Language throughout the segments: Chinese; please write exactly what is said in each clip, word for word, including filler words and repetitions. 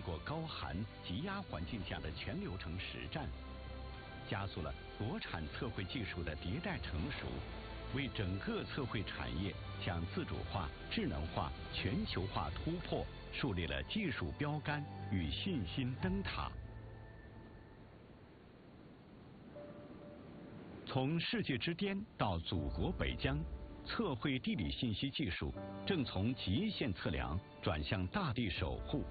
过高寒极压环境下的全流程实战，加速了国产测绘技术的迭代成熟，为整个测绘产业向自主化、智能化、全球化突破树立了技术标杆与信心灯塔。从世界之巅到祖国北疆，测绘地理信息技术正从极限测量转向大地守护。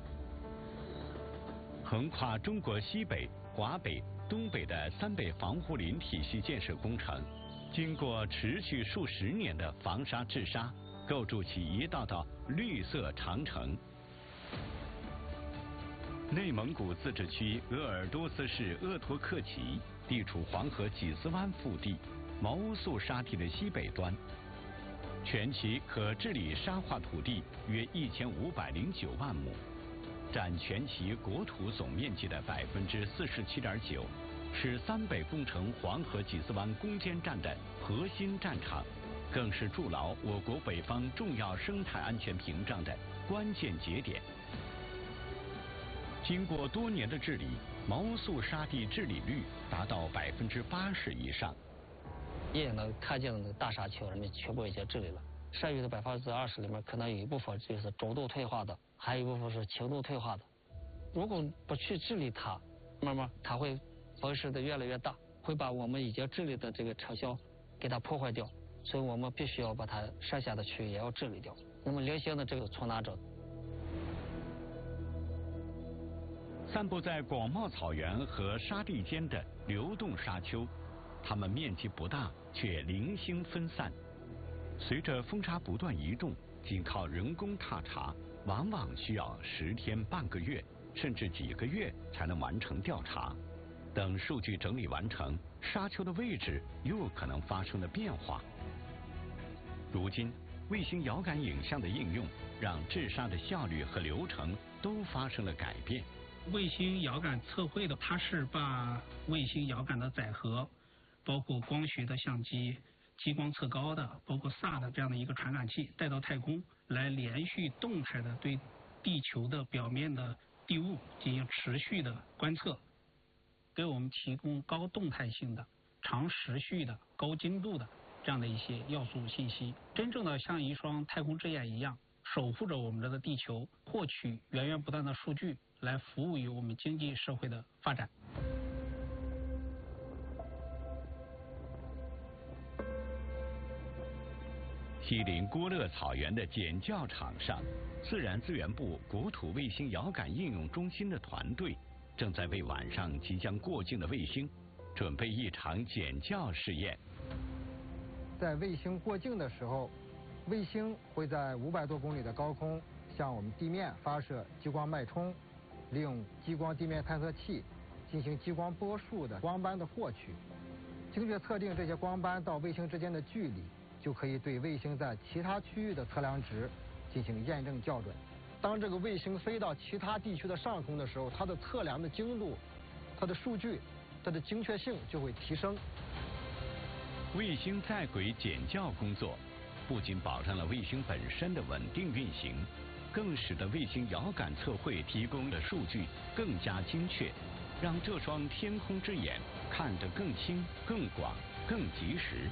横跨中国西北、华北、东北的三北防护林体系建设工程，经过持续数十年的防沙治沙，构筑起一道道绿色长城。内蒙古自治区鄂尔多斯市鄂托克旗地处黄河几斯湾腹地毛乌素沙地的西北端，全旗可治理沙化土地约一千五百零九万亩，占全旗国土总面积的百分之四十七点九，是三北工程黄河几斯湾攻坚战的核心战场，更是筑牢我国北方重要生态安全屏障的关键节点。经过多年的治理，毛乌素沙地治理率达到百分之八十以上。 也能看见的大沙丘，人们全部已经治理了。剩余的百分之二十里面，可能有一部分就是中度退化的，还有一部分是轻度退化的。如果不去治理它，慢慢它会崩蚀的越来越大，会把我们已经治理的这个成效给它破坏掉。所以我们必须要把它剩下的区域也要治理掉。那么零星的这个从哪整？ 散布在广袤草原和沙地间的流动沙丘，它们面积不大，却零星分散。随着风沙不断移动，仅靠人工踏查，往往需要十天半个月，甚至几个月才能完成调查。等数据整理完成，沙丘的位置又有可能发生了变化。如今，卫星遥感影像的应用，让治沙的效率和流程都发生了改变。 卫星遥感测绘的，它是把卫星遥感的载荷，包括光学的相机、激光测高的，包括 S A 的这样的一个传感器带到太空，来连续动态的对地球的表面的地物进行持续的观测，给我们提供高动态性的、长时序的、高精度的这样的一些要素信息，真正的像一双太空之眼一样，守护着我们这个地球，获取源源不断的数据，来服务于我们经济社会的发展。 毗邻郭勒草原的检校场上，自然资源部国土卫星遥感应用中心的团队正在为晚上即将过境的卫星准备一场检校试验。 在卫星过境的时候，卫星会在五百多公里的高空向我们地面发射激光脉冲，利用激光地面探测器进行激光波束的光斑的获取，精确测定这些光斑到卫星之间的距离，就可以对卫星在其他区域的测量值进行验证校准。当这个卫星飞到其他地区的上空的时候，它的测量的精度、它的数据、它的精确性就会提升。 卫星在轨检校工作不仅保证了卫星本身的稳定运行，更使得卫星遥感测绘提供的数据更加精确，让这双天空之眼看得更清、更广、更及时。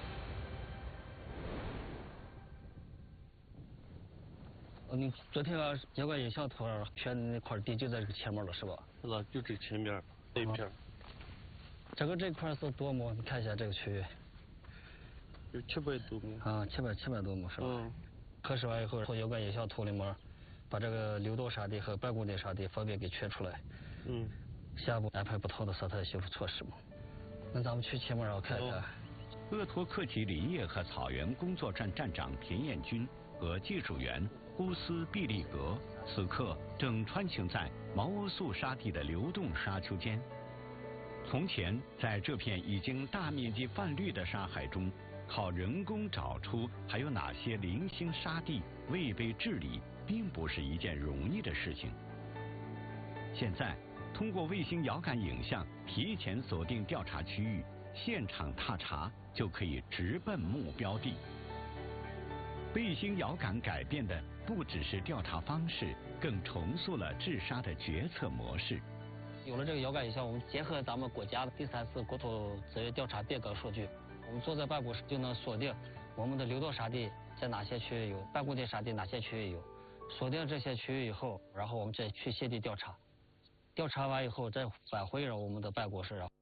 你昨天啊，遥感影像图选的那块地就在这个前面了，是吧？ 是吧？就这前边这一片。 整个这块是多亩？你看一下这个区域。 有七百多亩。 啊，七百七百多亩是吧？嗯。核实完以后，从遥感影像图里面把这个流动沙地和半固定沙地分别给圈出来。 嗯。 下一步安排不同的生态修复措施嘛。那咱们去前面然后看一看。 鄂托克旗林业和草原工作站站长田彦军和技术员乌斯毕利格此刻正穿行在毛乌素沙地的流动沙丘间。从前，在这片已经大面积泛绿的沙海中，靠人工找出还有哪些零星沙地未被治理，并不是一件容易的事情。现在，通过卫星遥感影像提前锁定调查区域，现场踏查就可以直奔目标地。 卫星遥感改变的不只是调查方式，更重塑了治沙的决策模式。 有了这个遥感以后，我们结合咱们国家的第三次国土资源调查变革数据，我们坐在办公室就能锁定我们的流动沙地在哪些区域有，半固定沙地哪些区域有。锁定这些区域以后，然后我们再去现地调查，调查完以后再返回到我们的办公室。